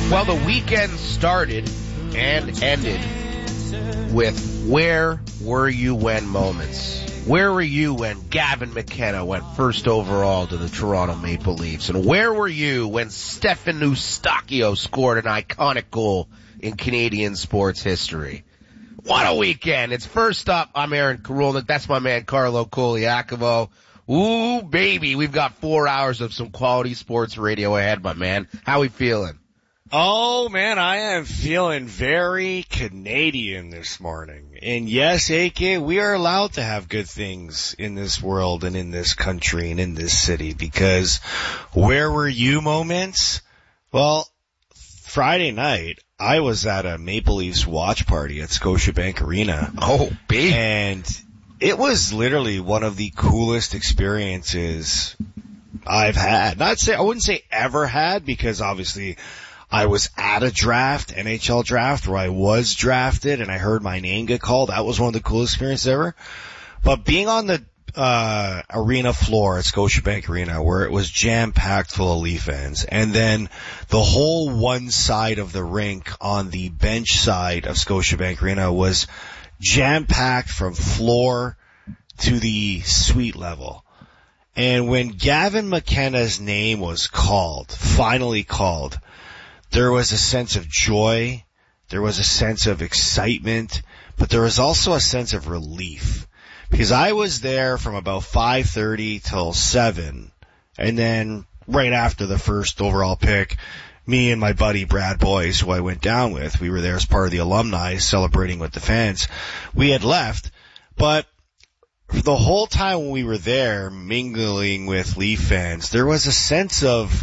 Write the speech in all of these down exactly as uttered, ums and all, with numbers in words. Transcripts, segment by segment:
Well, the weekend started and ended with where were you when moments. Where were you when Gavin McKenna went first overall to the Toronto Maple Leafs? And where were you when Stefan Eustáquio scored an iconic goal in Canadian sports history? What a weekend. It's first up. I'm Aaron Karolnik. That's my man Carlo Koliakovo. Ooh, baby. We've got four hours of some quality sports radio ahead, my man. How we feeling? Oh, man, I am feeling very Canadian this morning. And yes, A K, we are allowed to have good things in this world and in this country and in this city, because where were you moments? Well, Friday night, I was at a Maple Leafs watch party at Scotiabank Arena. Oh, big. And it was literally one of the coolest experiences I've had. Not say, I wouldn't say ever had, because obviously I was at a draft, N H L draft, where I was drafted and I heard my name get called. That was one of the coolest experiences ever. But being on the uh arena floor at Scotiabank Arena, where it was jam-packed full of Leaf fans, and then the whole one side of the rink on the bench side of Scotiabank Arena was jam-packed from floor to the suite level. And when Gavin McKenna's name was called, finally called, there was a sense of joy, there was a sense of excitement, but there was also a sense of relief. Because I was there from about five thirty till seven, and then right after the first overall pick, me and my buddy Brad Boyce, who I went down with, we were there as part of the alumni celebrating with the fans. We had left, but the whole time when we were there mingling with Leaf fans, there was a sense of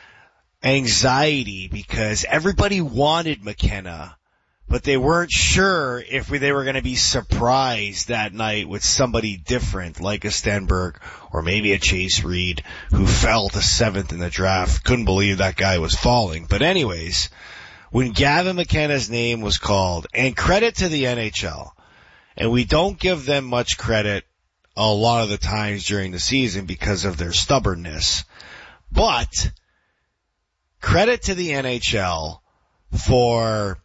anxiety because everybody wanted McKenna, but they weren't sure if we, they were going to be surprised that night with somebody different, like a Stenberg or maybe a Chase Reed, who fell to seventh in the draft. Couldn't believe that guy was falling. But anyways, when Gavin McKenna's name was called, and credit to the N H L, and we don't give them much credit a lot of the times during the season because of their stubbornness, but credit to the N H L for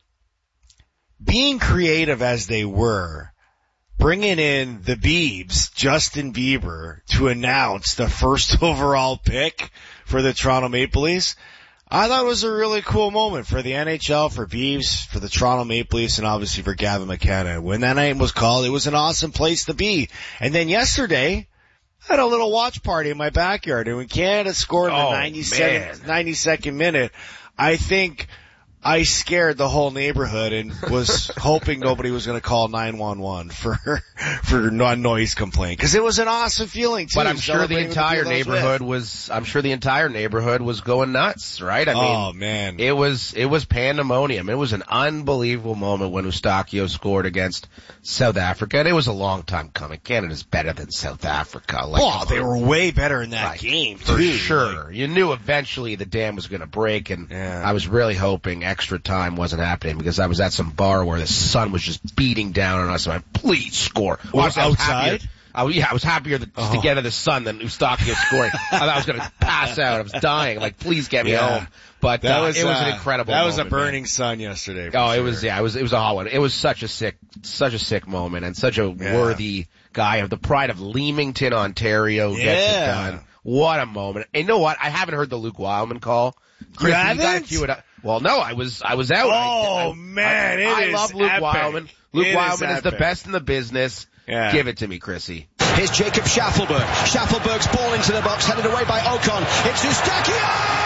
being creative as they were, bringing in the Biebs, Justin Bieber, to announce the first overall pick for the Toronto Maple Leafs. I thought it was a really cool moment for the N H L, for Biebs, for the Toronto Maple Leafs, and obviously for Gavin McKenna. When that name was called, it was an awesome place to be. And then yesterday, I had a little watch party in my backyard, and when Canada scored in oh, the ninety-second, ninety-second minute, I think I scared the whole neighborhood and was hoping nobody was going to call nine one one for for a noise complaint, because it was an awesome feeling too. But I'm sure the entire neighborhood was I'm sure the entire neighborhood was going nuts, right? I mean, oh man, it was it was pandemonium. It was an unbelievable moment when Eustáquio scored against South Africa, and it was a long time coming. Canada's better than South Africa. Like, oh, they were way better in that right, game for too. sure. Like, you knew eventually the dam was going to break, and yeah. I was really hoping extra time wasn't happening, because I was at some bar where the sun was just beating down on us. I'm like, please score. Well, I was outside? Happier, I, yeah, I was happier to, oh. to get to the sun than Eustáquio scoring. I thought I was going to pass out. I was dying. Like, please get me yeah. home. But that uh, was, it was uh, an incredible That was moment, a burning man. sun yesterday. Oh, sure. it was, yeah, it was, it was a hot one. It was such a sick, such a sick moment, and such a yeah. worthy guy of the pride of Leamington, Ontario yeah. gets it done. What a moment. And you know what? I haven't heard the Luke Wildman call. Chris, you haven't? You gotta cue it up. Well, no, I was, I was out. Oh, I, I, man, I, it I is love Luke epic. Wildman. Luke It Wildman is is the epic. best in the business. Yeah. Give it to me, Chrissy. Here's Jacob Schaffelberg. Schaffelberg's ball into the box, headed away by Ocon. It's Eustáquio!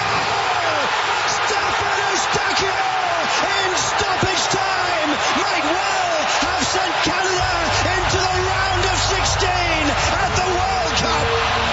Stefan Eustáquio! In stoppage time! Might well have sent Canada into the round of sixteen at the World Cup!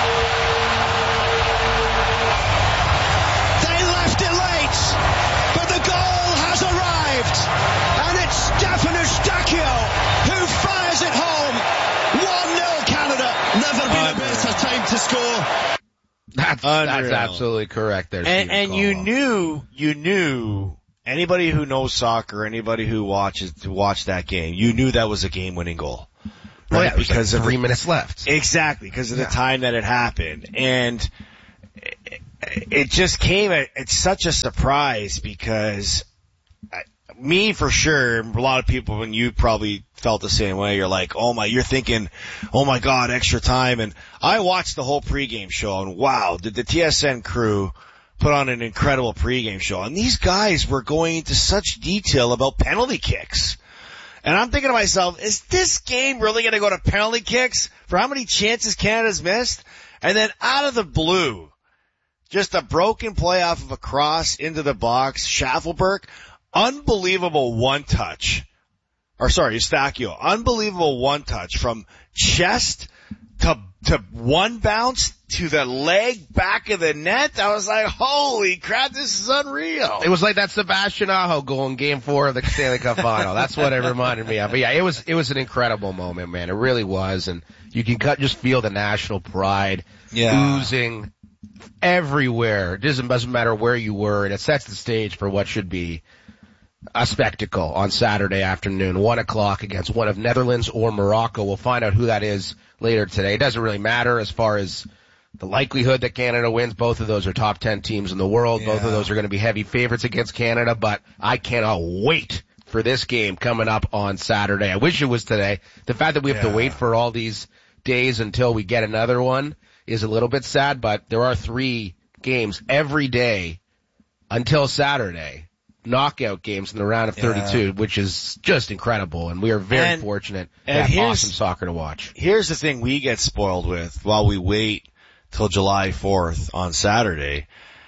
They left it late, but the goal has arrived, and it's Stefan Eustáquio who fires it home. one nil Canada. Never been a better time to score. That's, that's absolutely correct there, And, Stephen and you Caldwell. knew, you knew, anybody who knows soccer, anybody who watches, to watch that game, you knew that was a game-winning goal. Right? Oh, yeah, because like of three the, minutes left. Exactly, because of yeah. the time that it happened. And it just came at, it's such a surprise because I, me for sure, a lot of people, when you probably felt the same way, you're like, oh my, you're thinking, oh my God, extra time. And I watched the whole pregame show and wow, did the T S N crew put on an incredible pregame show. And these guys were going into such detail about penalty kicks. And I'm thinking to myself, is this game really going to go to penalty kicks for how many chances Canada's missed? And then out of the blue, just a broken play off of a cross into the box, Schaffelberg, unbelievable one touch. Or sorry, Eustachio, unbelievable one touch from chest to to one bounce to the leg back of the net. I was like, holy crap, this is unreal. It was like that Sebastian Aho goal in game four of the Stanley Cup final. That's what it reminded me of. But yeah, it was, it was an incredible moment, man. It really was. And you can cut, just feel the national pride yeah. oozing everywhere. It doesn't, doesn't matter where you were. And it sets the stage for what should be a spectacle on Saturday afternoon, one o'clock against one of Netherlands or Morocco. We'll find out who that is later today. It doesn't really matter as far as the likelihood that Canada wins. Both of those are top ten teams in the world. Yeah. Both of those are going to be heavy favorites against Canada, but I cannot wait for this game coming up on Saturday. I wish it was today. The fact that we have yeah. to wait for all these days until we get another one is a little bit sad, but there are three games every day until Saturday. Knockout games in the round of thirty-two, yeah. which is just incredible, and we are very and, fortunate and to have awesome soccer to watch. Here's the thing we get spoiled with while we wait till July fourth on Saturday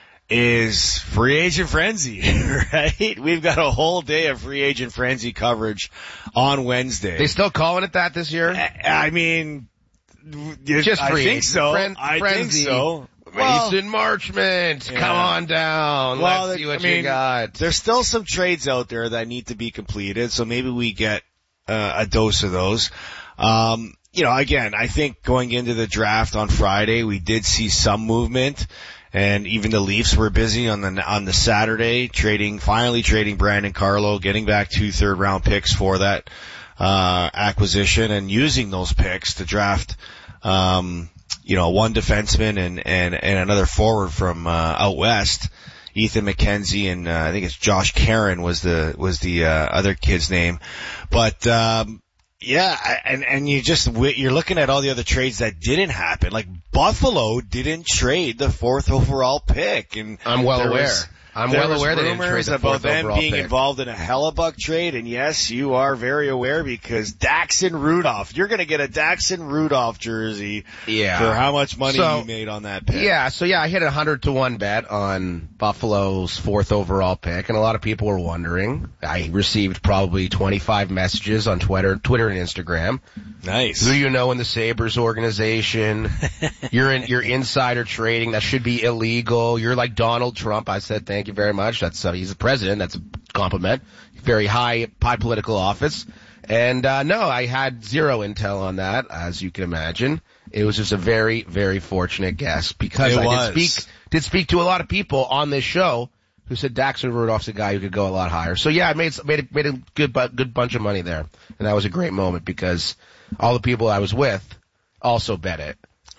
is free agent frenzy, right? We've got a whole day of free agent frenzy coverage on Wednesday. They still calling it that this year? I, I mean, just I free think agent. so. Fren- I frenzy. think so. Well, Mason Marchment, yeah. come on down. Well, Let's see what I mean, you got. There's still some trades out there that need to be completed, so maybe we get uh, a dose of those. Um, you know, again, I think going into the draft on Friday, we did see some movement, and even the Leafs were busy on the on the Saturday trading, finally trading Brandon Carlo, getting back two third round picks for that uh acquisition, and using those picks to draft. Um, you know, one defenseman and, and, and another forward from, uh, out west, Ethan McKenzie and, uh, I think it's Josh Caron was the, was the, uh, other kid's name. But, um, yeah, and, and you just, you're looking at all the other trades that didn't happen. Like Buffalo didn't trade the fourth overall pick. And I'm well aware. Was, I'm there well was aware they didn't trade the about them being pick. involved in a Hellebuck trade, and yes, you are very aware because Daxon Rudolph, you're going to get a Daxon Rudolph jersey yeah. for how much money so, you made on that pick. Yeah, so yeah, I hit a hundred to one bet on Buffalo's fourth overall pick, and a lot of people were wondering. I received probably twenty-five messages on Twitter, Twitter and Instagram. Nice. Who you know in the Sabres organization? You're in, you're insider trading. That should be illegal. You're like Donald Trump. I said, thank you very much. That's, uh, he's the president. That's a compliment. Very high, high political office. And, uh, no, I had zero intel on that, as you can imagine. It was just a very, very fortunate guess because it I was. did speak, did speak to a lot of people on this show who said Daxon Rudolph's a guy who could go a lot higher. So yeah, I made, made, a, made a good, good bunch of money there. And that was a great moment because all the people I was with also bet it.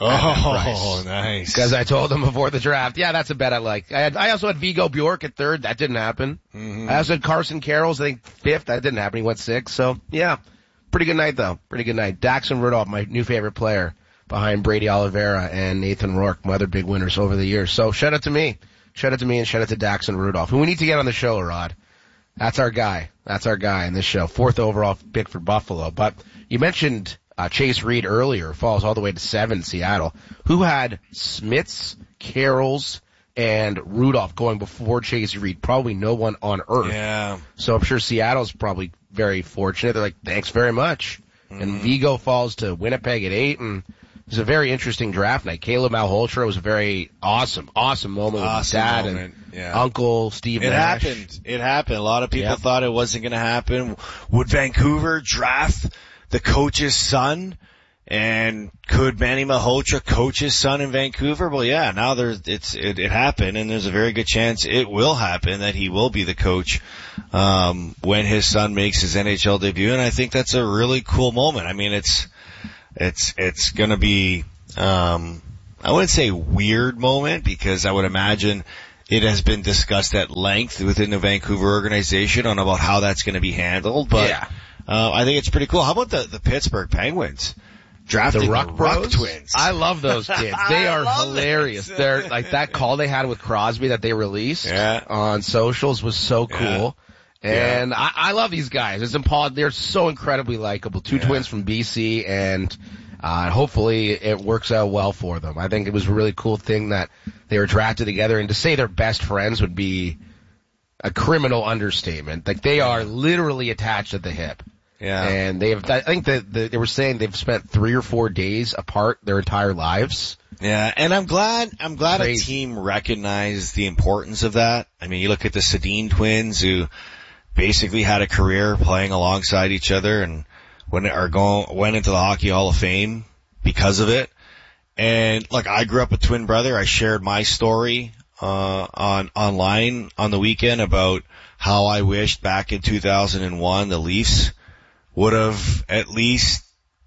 Oh, nice. Because I told them before the draft, yeah, that's a bet I like. I had, I also had Vigo Bjork at third. That didn't happen. Mm-hmm. I also had Carson Carrolls, I think, fifth. That didn't happen. He went sixth. So, yeah, pretty good night, though. Pretty good night. Daxon Rudolph, my new favorite player, behind Brady Oliveira and Nathan Rourke, my other big winners over the years. So, shout out to me. Shout out to me and shout out to Daxon Rudolph, who we need to get on the show, Rod. That's our guy. That's our guy in this show. Fourth overall pick for Buffalo. But you mentioned uh, Chase Reed earlier, falls all the way to seven, Seattle, who had Smiths, Carrolls, and Rudolph going before Chase Reed. Probably no one on earth. Yeah. So I'm sure Seattle's probably very fortunate. They're like, thanks very much. Mm-hmm. And Vigo falls to Winnipeg at eight, and it was a very interesting draft night. Caleb Malhotra was a very awesome, awesome moment with his Awesome dad moment. and Yeah. Uncle Steve It Nash. happened. It happened. A lot of people Yep. thought it wasn't going to happen. Would Vancouver draft the coach's son? And could Manny Malhotra coach his son in Vancouver? Well, yeah, now there's, it's, it, it happened, and there's a very good chance it will happen that he will be the coach, um, when his son makes his N H L debut. And I think that's a really cool moment. I mean, it's, it's, it's gonna be, um, I wouldn't say weird moment, because I would imagine it has been discussed at length within the Vancouver organization on about how that's going to be handled. But yeah. uh, I think it's pretty cool. How about the, the Pittsburgh Penguins? Drafting the Ruck, the Ruck Bros? twins. I love those kids. They are hilarious. It. They're like that call they had with Crosby that they released yeah. on socials was so cool. Yeah. And yeah. I, I love these guys. It's impossible. They're so incredibly likable. Two yeah. twins from B C, and uh, hopefully it works out well for them. I think it was a really cool thing that they were drafted together, and to say they're best friends would be a criminal understatement. Like they are literally attached at the hip. Yeah. And they've, I think that the, they were saying they've spent three or four days apart their entire lives. Yeah, and I'm glad, I'm glad Crazy. a team recognized the importance of that. I mean, you look at the Sedin twins who basically had a career playing alongside each other and went, are going, went into the Hockey Hall of Fame because of it. And look, I grew up a twin brother. I shared my story, uh, on, online on the weekend about how I wished back in two thousand one the Leafs would have at least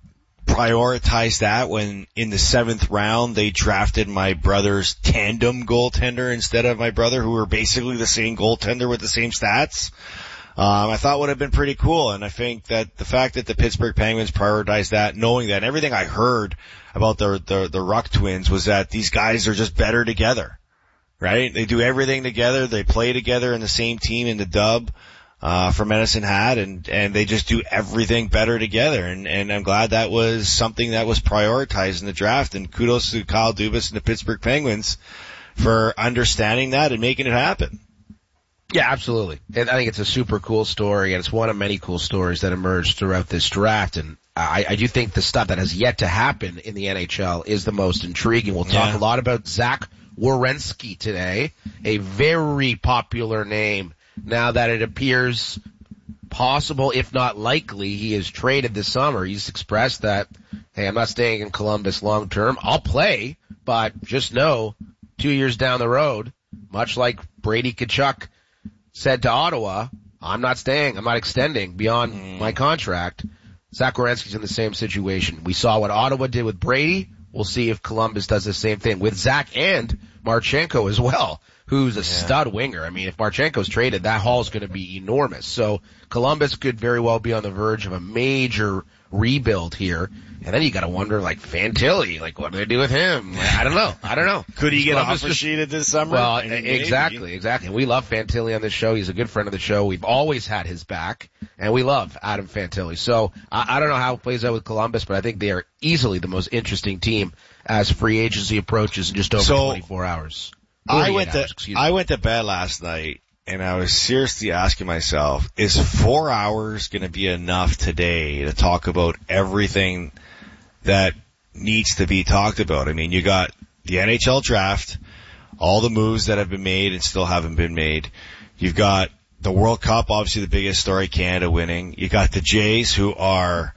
prioritized that when in the seventh round they drafted my brother's tandem goaltender instead of my brother, who were basically the same goaltender with the same stats. Um, I thought would have been pretty cool. And I think that the fact that the Pittsburgh Penguins prioritized that, knowing that, and everything I heard about the, the, the Ruck twins was that these guys are just better together, right? They do everything together. They play together in the same team in the dub. Uh, for Medicine Hat, and, and they just do everything better together. And, and I'm glad that was something that was prioritized in the draft. And kudos to Kyle Dubas and the Pittsburgh Penguins for understanding that and making it happen. Yeah, absolutely. And I think it's a super cool story, and it's one of many cool stories that emerged throughout this draft. And I, I do think the stuff that has yet to happen in the N H L is the most intriguing. We'll talk yeah. a lot about Zach Werenski today, a very popular name. Now that it appears possible, if not likely, he is traded this summer. He's expressed that, hey, I'm not staying in Columbus long term. I'll play, but just know two years down the road, much like Brady Tkachuk said to Ottawa, I'm not staying. I'm not extending beyond mm. my contract. Zach Werenski's in the same situation. We saw what Ottawa did with Brady. We'll see if Columbus does the same thing with Zach and Marchenko as well, who's a yeah. stud winger. I mean, if Marchenko's traded, that haul is going to be enormous. So Columbus could very well be on the verge of a major rebuild here. And then you got to wonder, like, Fantilli, like, what do they do with him? I don't know. I don't know. Could he get Columbus offer sheeted this summer? Well, I mean, exactly, maybe. exactly. We love Fantilli on this show. He's a good friend of the show. We've always had his back, and we love Adam Fantilli. So I, I don't know how it plays out with Columbus, but I think they are easily the most interesting team as free agency approaches in just over so, twenty-four hours. I went hours, to I went to bed last night, and I was seriously asking myself, is four hours going to be enough today to talk about everything that needs to be talked about? I mean, you got the N H L draft, all the moves that have been made and still haven't been made. You've got the World Cup, obviously the biggest story, Canada winning. You got the Jays, who are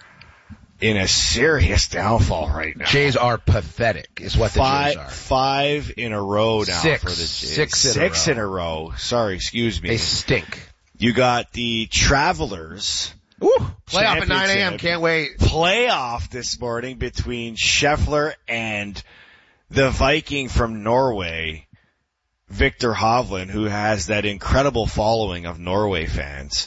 in a serious downfall right now. Jays are pathetic, is what five, the Jays are. Five in a row now Six. for the Jays. Six in Six a row. in a row. Sorry, excuse me. They stink. You got the Travelers. Ooh, playoff at nine a.m. Can't wait. Playoff this morning between Scheffler and the Viking from Norway, Victor Hovland, who has that incredible following of Norway fans.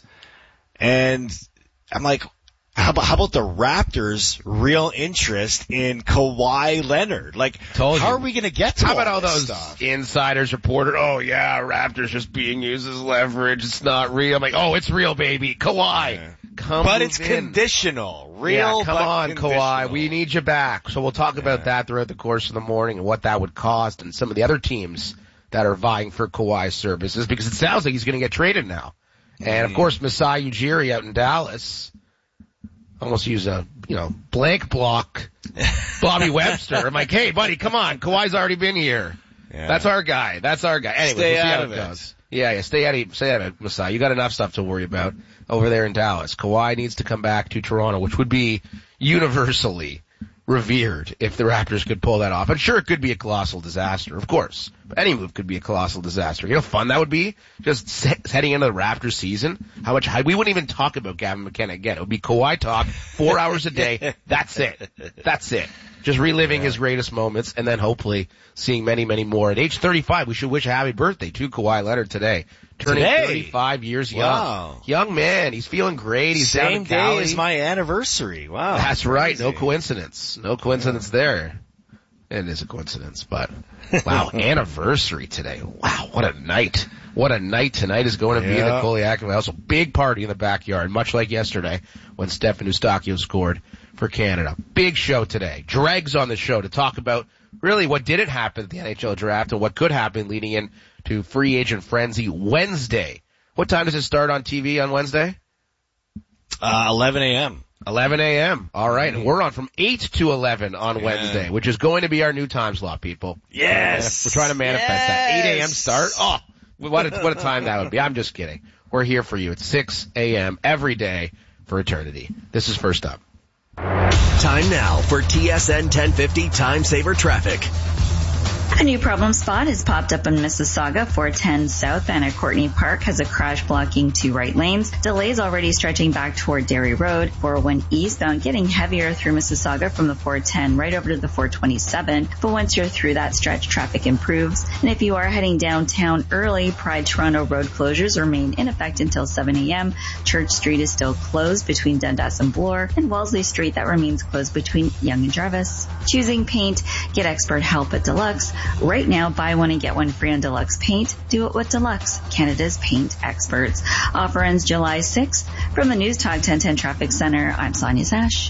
And I'm like, how about, how about the Raptors' real interest in Kawhi Leonard? Like, Told how you. are we going to get to How all about all this those stuff? insiders reported, oh yeah, Raptors just being used as leverage. It's not real. I'm like, oh, it's real, baby. Kawhi. Yeah. Come but it's in. conditional. Real, yeah, come but on, Kawhi. conditional. We need you back. So we'll talk Yeah. about that throughout the course of the morning and what that would cost and some of the other teams that are vying for Kawhi's services, because it sounds like he's going to get traded now. And of Mm. course, Masai Ujiri out in Dallas. Almost use a, you know, blank block Bobby Webster. I'm like, hey, buddy, come on. Kawhi's already been here. Yeah. That's our guy. That's our guy. Anyway, Stay we'll see out how of it it. goes. Yeah, yeah, stay out of stay out of it, Masai. You got enough stuff to worry about over there in Dallas. Kawhi needs to come back to Toronto, which would be universally revered if the Raptors could pull that off. And sure, it could be a colossal disaster, of course. But any move could be a colossal disaster. You know how fun that would be? Just set, heading into the Raptors season. How much hype. We wouldn't even talk about Gavin McKenna again. It would be Kawhi talk, four hours a day. That's it. That's it. Just reliving yeah. his greatest moments and then hopefully seeing many, many more. At age thirty-five, we should wish a happy birthday to Kawhi Leonard today. Turning today? thirty-five years young. Wow. Young man. He's feeling great. He's Same down in Cali. day as my anniversary. Wow. That's crazy. right. No coincidence. No coincidence there. It is a coincidence, but wow, anniversary today. Wow, what a night. What a night tonight is going to be yeah. in the Koliakov house. A big party in the backyard, much like yesterday when Stefan Eustáquio scored for Canada. Big show today. Dregs on the show to talk about really what didn't happen at the N H L draft and what could happen leading in to free agent frenzy Wednesday. What time does it start on T V on Wednesday? Uh, eleven a.m. eleven a.m. All right. And we're on from eight to eleven on yeah. Wednesday, which is going to be our new time slot, people. Yes. We're trying to manifest yes. that. eight a.m. start. Oh, what a, what a time that would be. I'm just kidding. We're here for you at six a.m. every day for eternity. This is First Up. Time now for T S N ten fifty Time Saver Traffic. A new problem spot has popped up in Mississauga. four ten southbound at Courtney Park has a crash blocking two right lanes. Delays already stretching back toward Derry Road. four oh one eastbound getting heavier through Mississauga from the four ten right over to the four twenty-seven. But once you're through that stretch, traffic improves. And if you are heading downtown early, Pride Toronto road closures remain in effect until seven a.m. Church Street is still closed between Dundas and Bloor, and Wellesley Street that remains closed between Yonge and Jarvis. Choosing paint, get expert help at Deluxe. Right now, buy one and get one free on Deluxe Paint. Do it with Deluxe, Canada's paint experts. Offer ends July sixth. From the News Talk ten ten Traffic Center, I'm Sonia Sash.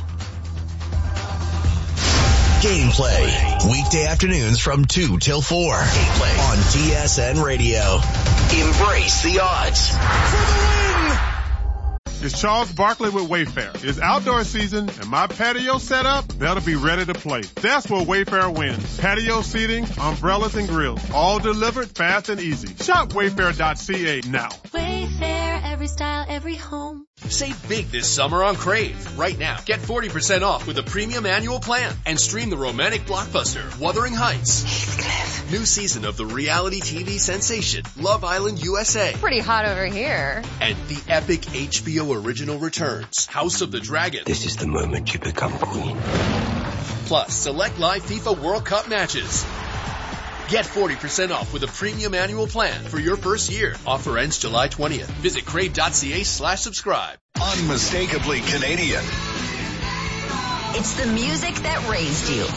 Gameplay, weekday afternoons from two till four. Gameplay on T S N Radio. Embrace the odds. For the win! It's Charles Barkley with Wayfair. It's outdoor season, and my patio set up better be ready to play. That's where Wayfair wins. Patio seating, umbrellas, and grills. All delivered fast and easy. Shop wayfair dot c a now. Wayfair, every style, every home. Save big this summer on Crave. Right now, get forty percent off with a premium annual plan and stream the romantic blockbuster Wuthering Heights. Heathcliff. New season of the reality T V sensation Love Island U S A. Pretty hot over here. And the epic H B O original returns House of the Dragon. This is the moment you become queen. Plus, select live FIFA World Cup matches. Get forty percent off with a premium annual plan for your first year. Offer ends July twentieth. Visit crave dot c a slash subscribe. Unmistakably Canadian. It's the music that raised you.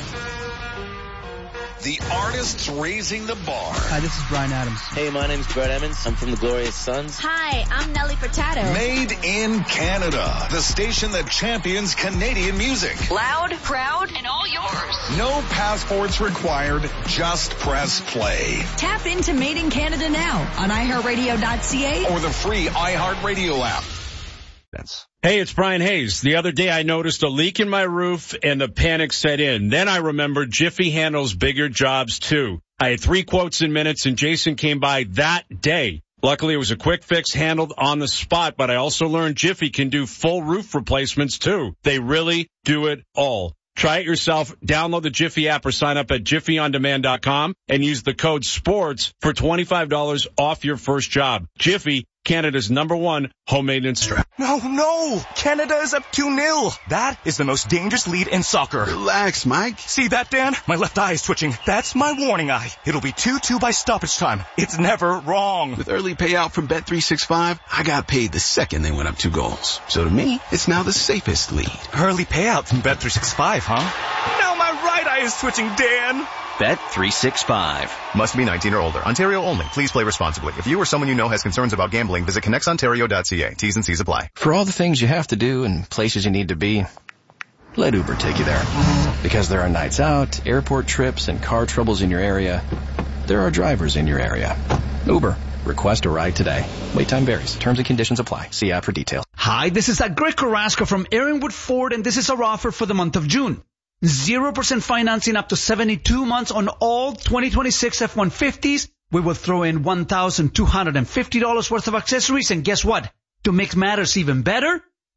The artists raising the bar. Hi, this is Bryan Adams. Hey, my name's Brett Emmons. I'm from the Glorious Sons. Hi, I'm Nelly Furtado. Made in Canada. The station that champions Canadian music. Loud, proud, and all yours. No passports required. Just press play. Tap into Made in Canada now on i heart radio dot c a or the free iHeartRadio app. That's Hey, it's Brian Hayes. The other day I noticed a leak in my roof and the panic set in. Then I remembered Jiffy handles bigger jobs too. I had three quotes in minutes and Jason came by that day. Luckily it was a quick fix handled on the spot, but I also learned Jiffy can do full roof replacements too. They really do it all. Try it yourself. Download the Jiffy app or sign up at jiffy on demand dot com and use the code SPORTS for twenty-five dollars off your first job. Jiffy, Canada's number one home maintenance strap. No, no! Canada is up two nil. That is the most dangerous lead in soccer. Relax, Mike. See that, Dan? My left eye is twitching. That's my warning eye. It'll be two two by stoppage time. It's never wrong. With early payout from Bet three sixty-five, I got paid the second they went up two goals. So to me, it's now the safest lead. Early payout from Bet three sixty-five, huh? Now my right eye is twitching, Dan. Bet three sixty-five. Must be nineteen or older. Ontario only. Please play responsibly. If you or someone you know has concerns about gambling, visit connects ontario dot c a. T's and C's apply. For all the things you have to do and places you need to be, let Uber take you there. Because there are nights out, airport trips, and car troubles in your area. There are drivers in your area. Uber. Request a ride today. Wait time varies. Terms and conditions apply. See app for details. Hi, this is Greg Carrasco from Aaronwood Ford, and this is our offer for the month of June. zero percent financing up to seventy-two months on all twenty twenty-six F one fifties. We will throw in one thousand two hundred fifty dollars worth of accessories, and guess what? To make matters even better,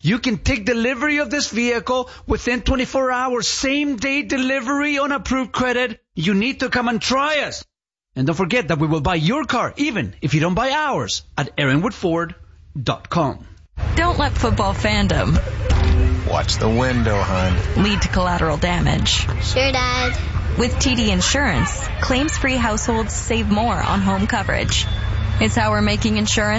You can take delivery of this vehicle within twenty-four hours, same day delivery on approved credit. You need to come and try us. And don't forget that we will buy your car, even if you don't buy ours, at aaron wood ford dot com. Don't let football fandom Watch the window, hon. lead to collateral damage. Sure, Dad. With T D Insurance, claims-free households save more on home coverage. It's how we're making insurance